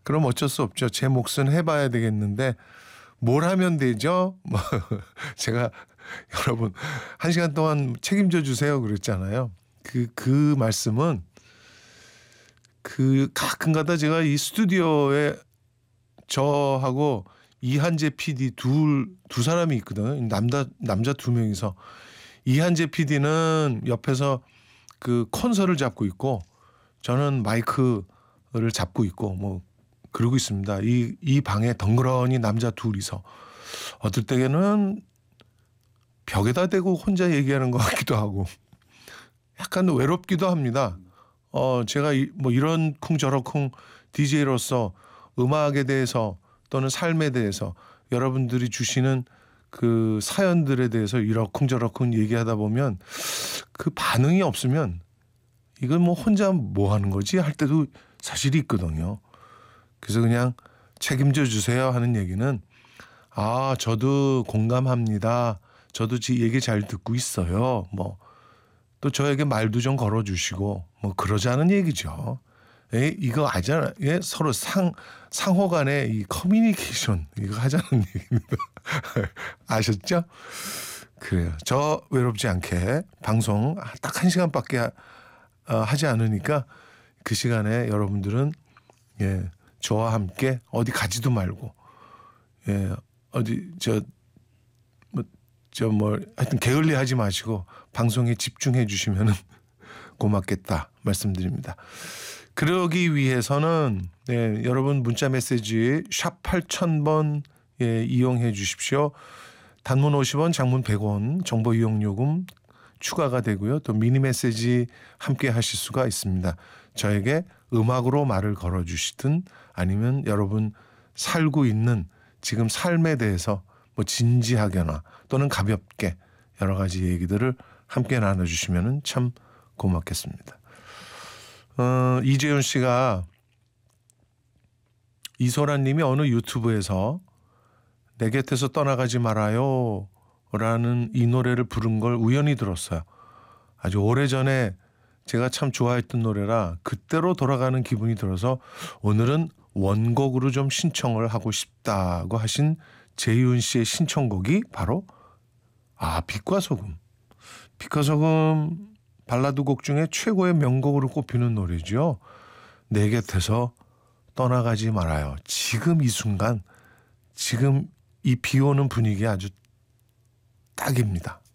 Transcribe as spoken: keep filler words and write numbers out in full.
그럼 어쩔 수 없죠. 제 몫은 해봐야 되겠는데 뭘 하면 되죠? 뭐 제가 여러분 한 시간 동안 책임져 주세요 그랬잖아요. 그, 그 말씀은 그 가끔가다 제가 이 스튜디오에 저하고 이한재 피디 둘, 두 사람이 있거든요. 남자, 남자 두 명이서. 이한재 피디는 옆에서 그 콘솔을 잡고 있고 저는 마이크를 잡고 있고 뭐 그러고 있습니다. 이, 이 방에 덩그러니 남자 둘이서 어떨 때는 벽에다 대고 혼자 얘기하는 것 같기도 하고 약간 외롭기도 합니다. 어, 제가 이, 뭐 이런 쿵저럭쿵 디제이로서 음악에 대해서 또는 삶에 대해서 여러분들이 주시는 그 사연들에 대해서 이러쿵저러쿵 얘기하다 보면 그 반응이 없으면 이건 뭐 혼자 뭐 하는 거지 할 때도 사실이 있거든요. 그래서 그냥 책임져 주세요 하는 얘기는 아 저도 공감합니다. 저도 지 얘기 잘 듣고 있어요. 뭐 또 저에게 말도 좀 걸어주시고 뭐 그러자는 얘기죠. 에, 이거 알잖아. 예? 서로 상 상호 간의 이 커뮤니케이션 이거 하자는 얘기입니다. 아셨죠? 그래요. 저 외롭지 않게 방송 딱 한 시간밖에 하, 어, 하지 않으니까 그 시간에 여러분들은 예, 저와 함께 어디 가지도 말고 예, 어디 저 뭐 저 뭐 하여튼 게을리하지 마시고 방송에 집중해 주시면은 고맙겠다 말씀드립니다. 그러기 위해서는 네, 여러분 문자 메시지 샵 팔천 번 예, 이용해 주십시오. 단문 오십 원, 장문 백 원, 정보 이용 요금 추가가 되고요. 또 미니 메시지 함께 하실 수가 있습니다. 저에게 음악으로 말을 걸어주시든 아니면 여러분 살고 있는 지금 삶에 대해서 뭐 진지하거나 또는 가볍게 여러 가지 얘기들을 함께 나눠주시면 참 고맙겠습니다. 어, 이재훈 씨가 이소란 님이 어느 유튜브에서 내 곁에서 떠나가지 말아요 라는 이 노래를 부른 걸 우연히 들었어요. 아주 오래전에 제가 참 좋아했던 노래라 그때로 돌아가는 기분이 들어서 오늘은 원곡으로 좀 신청을 하고 싶다고 하신 재윤 씨의 신청곡이 바로 아 빛과 소금. 빛과 소금 발라드 곡 중에 최고의 명곡으로 꼽히는 노래죠. 내 곁에서 떠나가지 말아요. 지금 이 순간 지금 이 비 오는 분위기 아주 딱입니다.